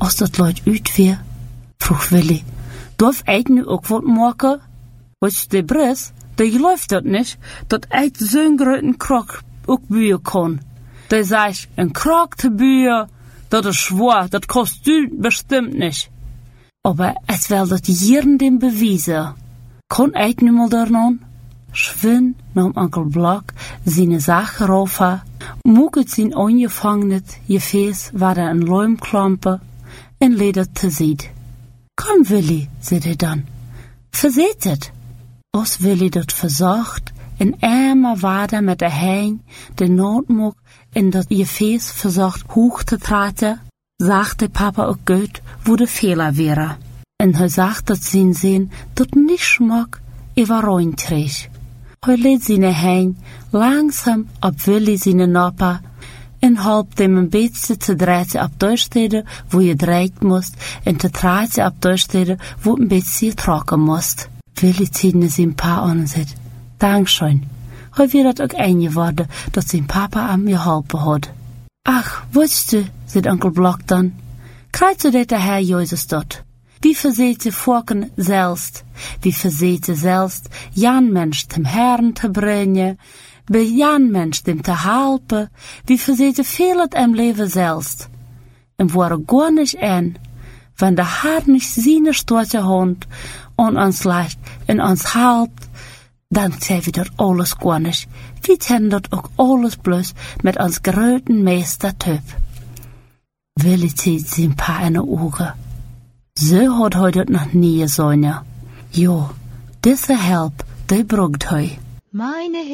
Als dat luid uit weer, vroeg Willy, darf ik nu ook wat maken? Wat de bres, die gelooft dat niet, dat ik zo'n grote krok ook buien kan. Die zegt, een krok te buien, dat is zwaar, dat kost u bestimmt niet. Aber es will dat jeden dem beweisen. Kon ik nu mal daarnan? Schwinn nam Onkel Block seine Sache rauf, mucket zijn ongevangenet gefäß war er een Leumklampe en ledert te ziet. Komm, Willy, zei hij dan, verzet het. Als Willy dat verzocht, en eenmaal wader met de hein, de noodmok in dat gefäß verzocht hoog te treten, sagte Papa ook goed, wo de Fehler wäre. En hij sagt dat zijn zin dat niet schmack über rein kreeg. Hij lädt seine hein langsam op Willy seine Nappa en helpt hem een beetje te draaien op durchsteden, wo je draait moest, en te draaien op durchsteden, wo een beetje trocken moest. Willy ziet zijn pa aan en zegt, Dankschön. Hij wil dat ook eingeworden, dat zijn papa aan je geholpen had. Ach, weißt du, zegt Onkel Block dan, krijgt u dat de Herr Jezus dat? Wie verzete Vorken selbst, wie verzete selbst Jan Mensch dem Herrn te brengen, bij Jan Mensch dem te helpen, wie verzete veel het im Leven selbst. En waren gar nicht ein, wenn der Herr nicht seine starke Hand an uns legt en ons helpt, dan zijn we dat alles gar nicht. Wir kennen dat ook alles bloß met ons groten meester Typ. Willy zieht zijn pa in de ogen. Zo had hij dat nog nie gezien. Jo, diese help, die brugt hij.